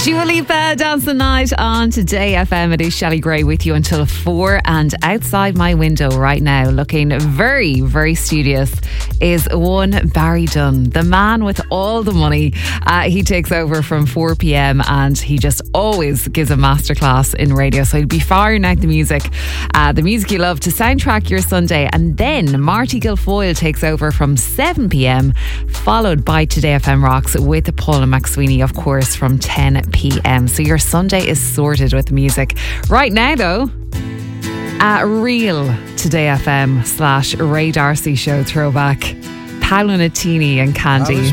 Dua Lipa, Dance the Night on Today FM. It is Shelley Gray with you until 4, and outside my window right now, looking very, very studious, is one Barry Dunn, the man with all the money. He takes over from 4 p.m. and he just always gives a masterclass in radio. So he'll be firing out the music you love to soundtrack your Sunday. And then Marty Guilfoyle takes over from 7 p.m, followed by Today FM Rocks with Paula McSweeney, of course, from 10 p.m. So your Sunday is sorted with music. Right now, though, a real Today FM / Ray Darcy show throwback. Paolo Nutini and Candy.